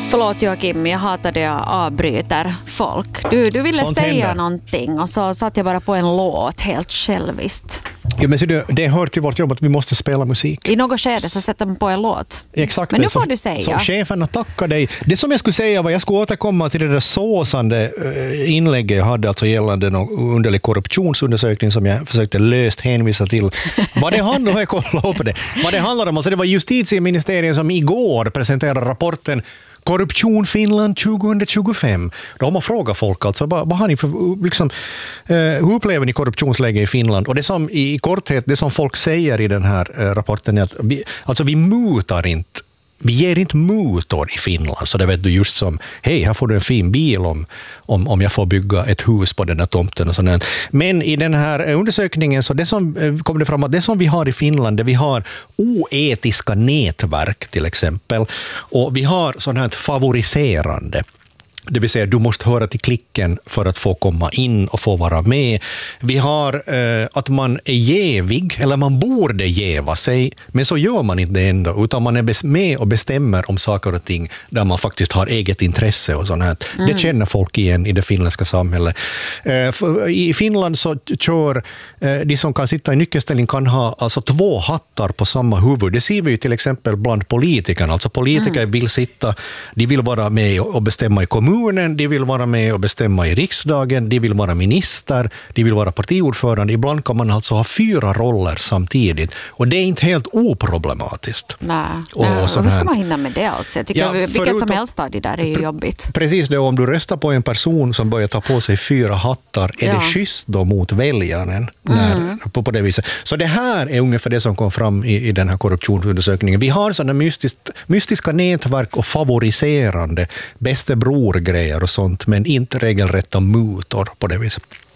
Förlåt Joakim, jag hatar det jag avbryter folk. Du ville Sånt säga händer. någonting och så satt jag bara på en låt helt själviskt. Ja, men så det hör till vårt jobb att vi måste spela musik. I något skede så sätter man på en låt. Exakt. Men nu det. får Så- du säga. Så cheferna tackar dig. Det som jag skulle säga var jag skulle återkomma till det där såsande inlägget jag hade alltså gällande någon underlig korruptionsundersökning som jag försökte löst hänvisa till. Vad det handlar om, jag kollar upp det. Vad det handlar om, alltså det var justitieministeriet som igår presenterade rapporten Korruption Finland 2025. Då har man frågat folk alltså, vad har ni för, liksom, hur upplever ni korruptionsläge i Finland? Och det som i korthet, det som folk säger i den här rapporten är att vi mutar inte. Vi ger inte mutor i Finland, så det vet du just som, hej, här får du en fin bil om jag får bygga ett hus på den här tomten och sådär. Men i den här undersökningen så det som kommer det fram att det som vi har i Finland, det vi har oetiska nätverk till exempel, och vi har sådant här favoriserande. Det vill säga, du måste höra till klicken för att få komma in och få vara med. Vi har att man är jävig, eller man borde jäva sig, men så gör man inte det ändå, utan man är med och bestämmer om saker och ting där man faktiskt har eget intresse och sånt här. Det känner folk igen i det finländska samhället. I Finland så kör de som kan sitta i nyckelställning kan ha alltså 2 hattar på samma huvud. Det ser vi ju till exempel bland politikerna. Alltså politiker vill sitta, de vill vara med och bestämma i kommunen, de vill vara med och bestämma i riksdagen, de vill vara minister, de vill vara partiordförande. Ibland kan man alltså ha 4 roller samtidigt. Och det är inte helt oproblematiskt. Nej, Och hur sån ska här- man hinna med det alltså? Jag tycker Ja, vilket som förutom- helst av det där är ju jobbigt. Precis det, om du röstar på en person som börjar ta på sig 4 hattar, är Ja. det schysst då mot väljaren? På det viset. Så det här är ungefär det som kom fram i den här korruptionsundersökningen. Vi har sådana mystiska nätverk och favoriserande bästebror-grejer och sånt, men inte regelrätta mutor på det viset.